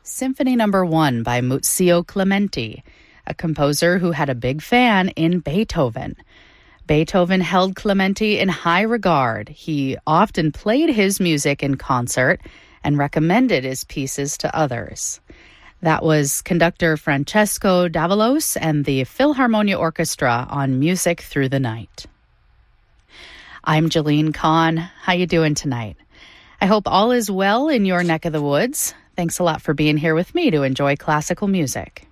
Symphony No. 1 by Muzio Clementi, a composer who had a big fan in Beethoven. Beethoven held Clementi in high regard. He often played his music in concert and recommended his pieces to others. That was conductor Francesco Davalos and the Philharmonia Orchestra on Music Through the Night. I'm Jalene Kahn. How you doing tonight? I hope all is well in your neck of the woods. Thanks a lot for being here with me to enjoy classical music.